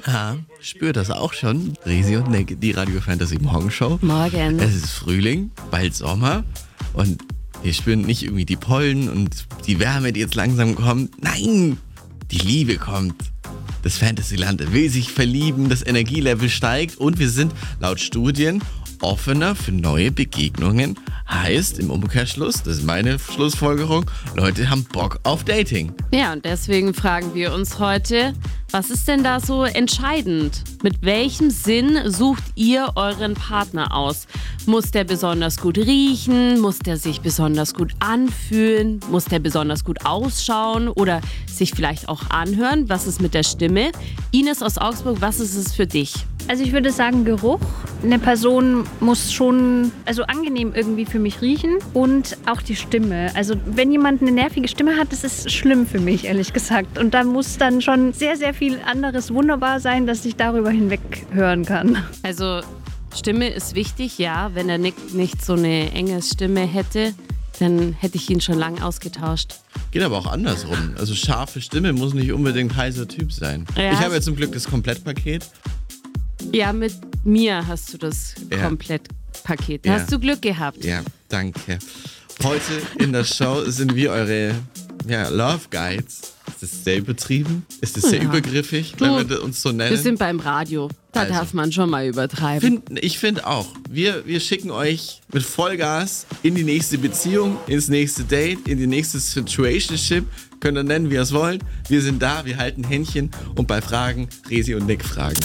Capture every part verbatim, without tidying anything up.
Ja, spür das auch schon. Resi und Nick, die Radio Fantasy Morgenshow. Morgen. Es ist Frühling, bald Sommer und wir spüren nicht irgendwie die Pollen und die Wärme, die jetzt langsam kommt. Nein, die Liebe kommt. Das Fantasyland will sich verlieben, das Energielevel steigt und wir sind laut Studien offener für neue Begegnungen. Heißt im Umkehrschluss, das ist meine Schlussfolgerung, Leute haben Bock auf Dating. Ja, und deswegen fragen wir uns heute, was ist denn da so entscheidend? Mit welchem Sinn sucht ihr euren Partner aus? Muss der besonders gut riechen? Muss der sich besonders gut anfühlen? Muss der besonders gut ausschauen oder sich vielleicht auch anhören? Was ist mit der Stimme? Ines aus Augsburg, was ist es für dich? Also ich würde sagen Geruch. Eine Person muss schon also angenehm irgendwie für mich riechen und auch die Stimme. Also wenn jemand eine nervige Stimme hat, das ist schlimm für mich, ehrlich gesagt. Und da muss dann schon sehr, sehr viel anderes wunderbar sein, dass ich darüber hinweg hören kann. Also Stimme ist wichtig, ja. Wenn der Nick nicht so eine enge Stimme hätte, dann hätte ich ihn schon lang ausgetauscht. Geht aber auch andersrum. Also scharfe Stimme muss nicht unbedingt heißer Typ sein. Ja. Ich habe ja zum Glück das Komplettpaket. Ja, mit mir hast du das Ja. Komplettpaket. Ja. Hast du Glück gehabt. Ja, danke. Heute in der Show sind wir eure ja, Love Guides. Ist das sehr übertrieben? Ist das sehr Ja. übergriffig, Du, wenn wir das uns so nennen? Wir sind beim Radio. Da Also. darf man schon mal übertreiben. Find, ich finde auch. Wir, wir schicken euch mit Vollgas in die nächste Beziehung, ins nächste Date, in die nächste Situationship. Könnt ihr nennen, wie ihr es wollt. Wir sind da, wir halten Händchen und bei Fragen Resi und Nick fragen.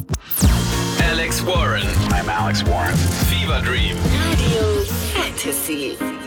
Alex Warren. I'm Alex Warren. Fever Dream. Radio Fantasy.